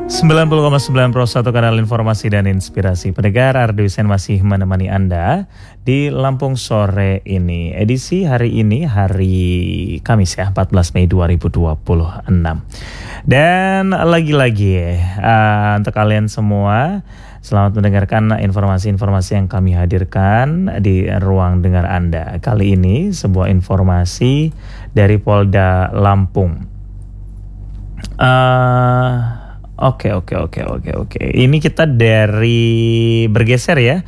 90,9 kanal informasi dan inspirasi. Pendengar, Arduisen masih menemani Anda di Lampung sore ini. Edisi hari ini, hari Kamis ya, 14 Mei 2026. Dan lagi-lagi untuk kalian semua, selamat mendengarkan informasi-informasi yang kami hadirkan di ruang dengar Anda. Kali ini sebuah informasi dari Polda Lampung. Oke. Ini kita bergeser ya.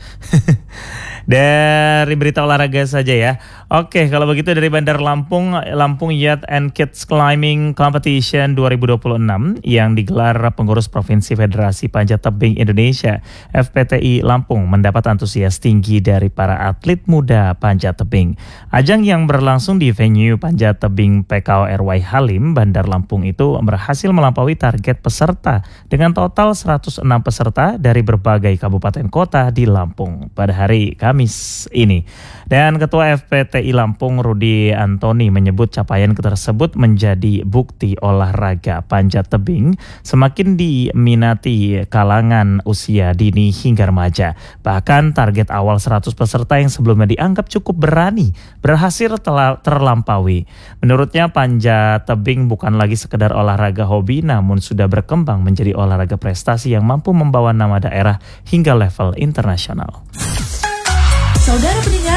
Dari berita olahraga saja ya. Oke, kalau begitu dari Bandar Lampung Yacht and Kids Climbing Competition 2026 yang digelar pengurus Provinsi Federasi Panjat Tebing Indonesia FPTI Lampung mendapat antusias tinggi dari para atlet muda panjat tebing. Ajang yang berlangsung di venue Panjat Tebing PKO RY Halim, Bandar Lampung itu berhasil melampaui target peserta dengan total 106 peserta dari berbagai kabupaten kota di Lampung pada hari Kamis ini. Dan Ketua FPTI Lampung Rudi Antoni menyebut capaian tersebut menjadi bukti olahraga panjat tebing semakin diminati kalangan usia dini hingga remaja. Bahkan target awal 100 peserta yang sebelumnya dianggap cukup berani berhasil terlampaui. Menurutnya panjat tebing bukan lagi sekedar olahraga hobi, namun sudah berkembang menjadi olahraga prestasi yang mampu membawa nama daerah hingga level internasional. Saudara pendengar